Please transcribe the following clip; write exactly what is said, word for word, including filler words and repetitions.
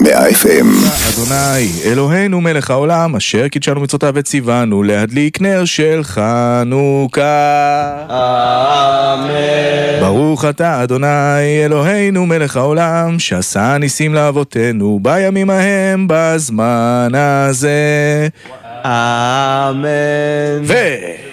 מאה אף אם. אדוני אלוהינו מלך העולם, אשר קידשנו מצוותיו וציוונו להדליק נר של חנוכה. אמן. ברוך אתה אדוני אלוהינו מלך העולם, שעשה ניסים לאבותינו בימים ההם בזמן הזה. אמן. ו...